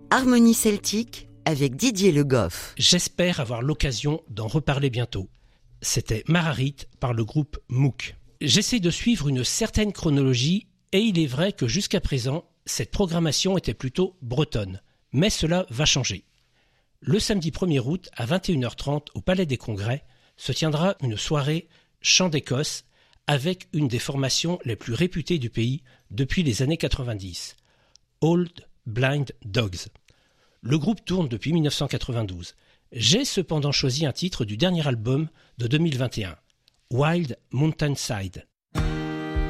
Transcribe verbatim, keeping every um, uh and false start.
Harmonie celtique avec Didier Le Goff. J'espère avoir l'occasion d'en reparler bientôt. C'était Mararit par le groupe Mook. J'essaie de suivre une certaine chronologie et il est vrai que jusqu'à présent, cette programmation était plutôt bretonne. Mais cela va changer. Le samedi premier août à vingt et une heures trente au Palais des Congrès se tiendra une soirée chant d'Écosse avec une des formations les plus réputées du pays depuis les années quatre-vingt-dix, Old Blind Dogs. Le groupe tourne depuis dix-neuf cent quatre-vingt-douze. J'ai cependant choisi un titre du dernier album de deux mille vingt et un, Wild Mountainside.